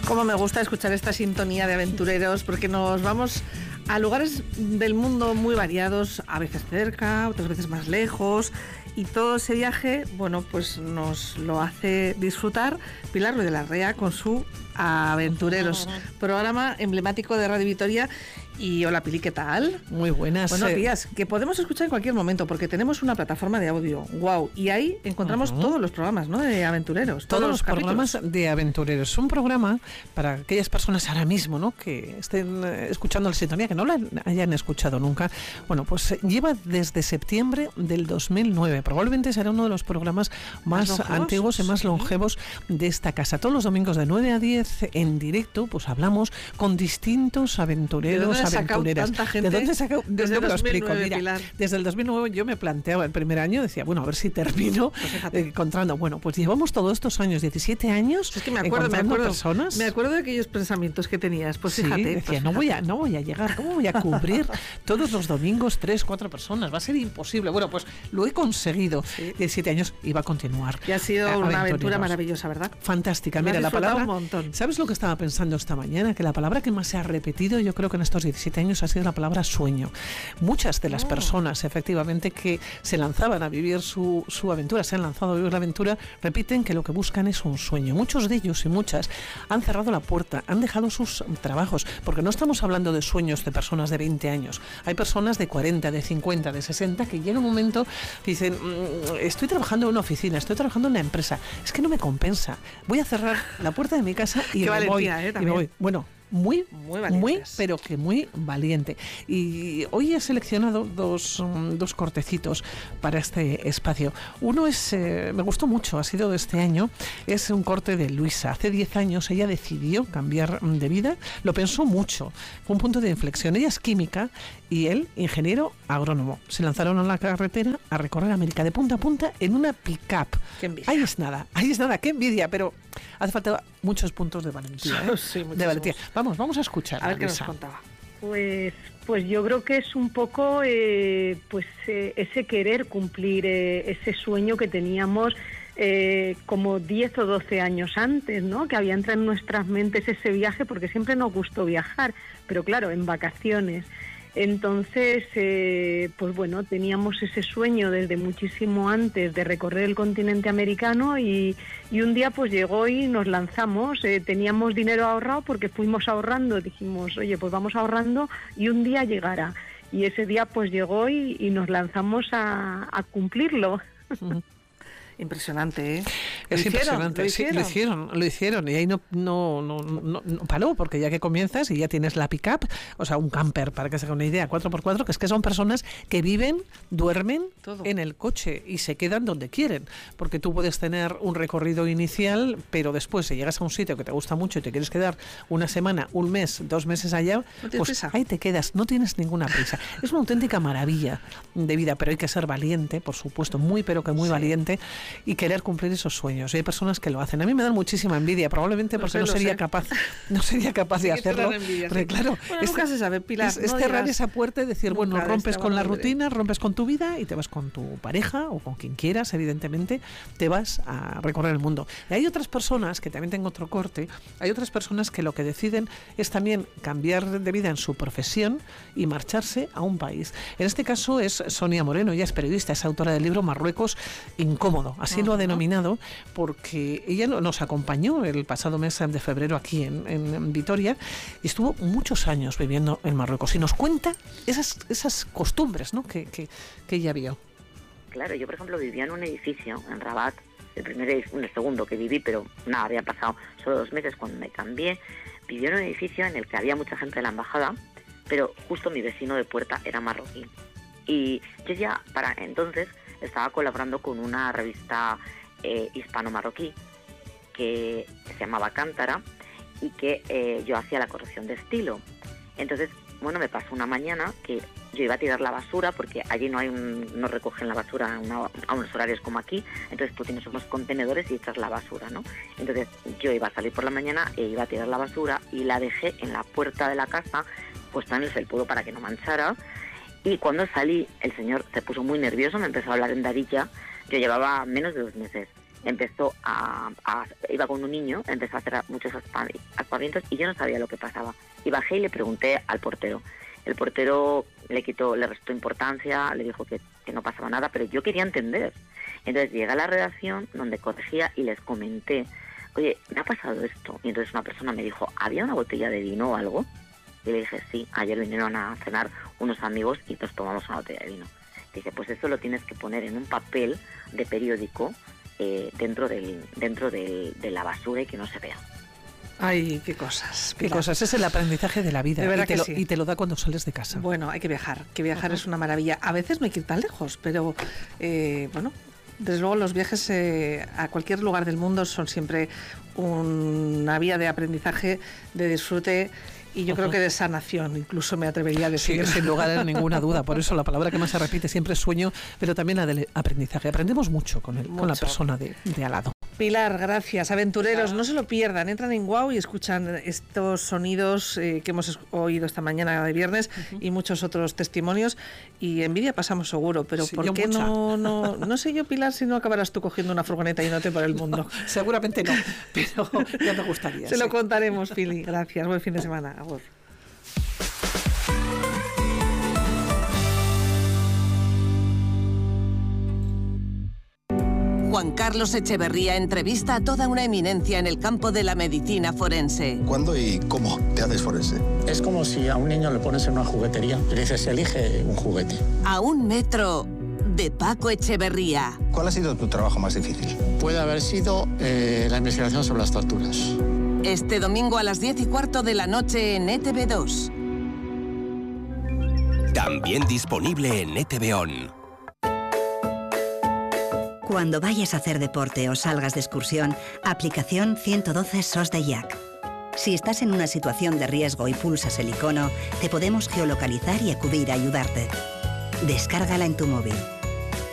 Cómo me gusta escuchar esta sintonía de aventureros, porque nos vamos a lugares del mundo muy variados, a veces cerca, otras veces más lejos, y todo ese viaje, bueno, pues nos lo hace disfrutar Pilar Ruiz de la Rea con su Aventureros, programa emblemático de Radio Vitoria. Y hola Pili, ¿qué tal? Muy buenas. Buenos días, que podemos escuchar en cualquier momento porque tenemos una plataforma de audio, wow, y ahí encontramos todos los programas, ¿no?, de Aventureros. Todos los programas de Aventureros. Un programa para aquellas personas ahora mismo, ¿no?, que estén escuchando la sintonía, que no la hayan escuchado nunca. Bueno, pues lleva desde septiembre del 2009. Probablemente será uno de los programas más antiguos y más longevos de esta casa. Todos los domingos de 9 a 10 en directo, pues hablamos con distintos aventureros, aventureras. ¿De dónde sacó? Desde el 2009, Mira, Pilar. Desde el 2009 yo me planteaba el primer año, decía, bueno, a ver si termino encontrando. Bueno, pues llevamos todos estos años, 17 años, es que me acuerdo personas. Me acuerdo de aquellos pensamientos que tenías. Pues sí, fíjate. Decía, pues no voy a llegar, ¿cómo voy a cubrir todos los domingos 3, 4 personas? Va a ser imposible. Bueno, pues lo he conseguido. 17 años y va a continuar. Y ha sido una aventura maravillosa, ¿verdad? Fantástica. Me Mira, la palabra. Un montón. ¿Sabes lo que estaba pensando esta mañana? Que la palabra que más se ha repetido, yo creo que en estos 17 años, ha sido la palabra sueño. Muchas de las personas, efectivamente, que se lanzaban a vivir su aventura, se han lanzado a vivir la aventura, repiten que lo que buscan es un sueño. Muchos de ellos y muchas han cerrado la puerta, han dejado sus trabajos, porque no estamos hablando de sueños de personas de 20 años. Hay personas de 40, de 50, de 60, que llega un momento que dicen, estoy trabajando en una oficina, estoy trabajando en una empresa, es que no me compensa, voy a cerrar la puerta de mi casa y me voy. Bueno, muy pero que muy valiente. Y hoy he seleccionado dos cortecitos para este espacio. Uno es, me gustó mucho, ha sido de este año, es un corte de Luisa. Hace 10 años ella decidió cambiar de vida, lo pensó mucho, fue un punto de inflexión. Ella es química y él, ingeniero agrónomo. Se lanzaron a la carretera a recorrer América de punta a punta en una pick-up. Qué envidia. Ahí es nada, qué envidia, pero hace falta muchos puntos de valentía. Sí, de valentía. Vamos a escuchar. A ver qué nos contaba. Pues yo creo que es un poco ese querer cumplir ese sueño que teníamos como 10 o 12 años antes, ¿no? Que había entrado en nuestras mentes ese viaje, porque siempre nos gustó viajar, pero claro, en vacaciones. Entonces, pues bueno, teníamos ese sueño desde muchísimo antes de recorrer el continente americano y un día pues llegó y nos lanzamos. Teníamos dinero ahorrado porque fuimos ahorrando, dijimos, oye, pues vamos ahorrando y un día llegará. Y ese día pues llegó y nos lanzamos a cumplirlo. Impresionante, ¿eh? Es impresionante, sí, lo hicieron y ahí no paró, porque ya que comienzas y ya tienes la pick-up, o sea, un camper, para que se haga una idea, 4x4, que es que son personas que viven, duermen todo en el coche y se quedan donde quieren, porque tú puedes tener un recorrido inicial, pero después si llegas a un sitio que te gusta mucho y te quieres quedar una semana, un mes, 2 meses allá, pues ahí te quedas, no tienes ninguna prisa. Es una auténtica maravilla de vida, pero hay que ser valiente, por supuesto, muy valiente, y querer cumplir esos sueños. Y hay personas que lo hacen. A mí me dan muchísima envidia, probablemente porque no sería capaz de hacerlo. Porque claro, nunca se sabe, Pilar. Es cerrar esa puerta y decir, bueno, rompes con la rutina, rompes con tu vida y te vas con tu pareja o con quien quieras, evidentemente, te vas a recorrer el mundo. Y hay otras personas, que también tengo otro corte, hay otras personas que lo que deciden es también cambiar de vida en su profesión y marcharse a un país. En este caso es Sonia Moreno, ella es periodista, es autora del libro Marruecos Incómodo. Así lo ha denominado porque ella nos acompañó el pasado mes de febrero aquí en Vitoria y estuvo muchos años viviendo en Marruecos y nos cuenta esas costumbres, ¿no?, que ella vio. Claro, yo por ejemplo vivía en un edificio en Rabat, el segundo que viví, pero nada, había pasado solo 2 meses cuando me cambié. Vivía en un edificio en el que había mucha gente de la embajada, pero justo mi vecino de puerta era marroquí. Y yo ya para entonces estaba colaborando con una revista hispano-marroquí que se llamaba Cántara y que yo hacía la corrección de estilo. Entonces, bueno, me pasó una mañana que yo iba a tirar la basura porque allí no recogen la basura a unos horarios como aquí, entonces tú tienes unos contenedores y echas la basura, ¿no? Entonces yo iba a salir por la mañana e iba a tirar la basura y la dejé en la puerta de la casa puesta en el felpudo para que no manchara. Y cuando salí, el señor se puso muy nervioso, me empezó a hablar en dadilla. Yo llevaba menos de 2 meses iba con un niño, empezó a hacer muchos aspavientos y yo no sabía lo que pasaba. Y bajé y le pregunté al portero. El portero le restó importancia, le dijo que no pasaba nada, pero yo quería entender. Entonces llegué a la redacción donde corregía y les comenté, oye, me ha pasado esto. Y entonces una persona me dijo, ¿había una botella de vino o algo? Y le dije, sí, ayer vinieron a cenar unos amigos y nos tomamos una botella de vino. Dice, pues eso lo tienes que poner en un papel de periódico dentro de la basura y que no se vea. Ay, qué cosas. Qué cosas, es el aprendizaje de la vida. De verdad que y te lo da cuando sales de casa. Bueno, hay que viajar es una maravilla. A veces no hay que ir tan lejos, pero bueno, desde luego los viajes a cualquier lugar del mundo son siempre una vía de aprendizaje, de disfrute y yo creo que de sanación, incluso me atrevería a decir. Sí, sin lugar a ninguna duda. Por eso la palabra que más se repite siempre es sueño, pero también la del aprendizaje. Aprendemos mucho con la persona de al lado. Pilar, gracias. Aventureros, no se lo pierdan. Entran en Guau y escuchan estos sonidos que hemos oído esta mañana de viernes y muchos otros testimonios. Y envidia pasamos seguro, pero sí, ¿por qué no sé yo, Pilar, si no acabarás tú cogiendo una furgoneta y no te por el mundo? No, seguramente no, pero ya me gustaría. Se lo contaremos, Pili. Gracias. Buen fin de semana. Agur. Juan Carlos Echeverría entrevista a toda una eminencia en el campo de la medicina forense. ¿Cuándo y cómo te haces forense? Es como si a un niño le pones en una juguetería y le dices, elige un juguete. A un metro de Paco Echeverría. ¿Cuál ha sido tu trabajo más difícil? Puede haber sido la investigación sobre las torturas. Este domingo a las 10:15 de la noche en ETV2. También disponible en ETV On. Cuando vayas a hacer deporte o salgas de excursión, aplicación 112 SOS de IAC. Si estás en una situación de riesgo y pulsas el icono, te podemos geolocalizar y acudir a ayudarte. Descárgala en tu móvil.